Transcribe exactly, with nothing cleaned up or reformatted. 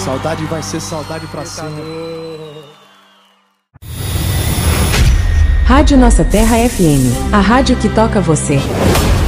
Saudade vai ser saudade pra cima. Rádio Nossa Terra F M, a rádio que toca você.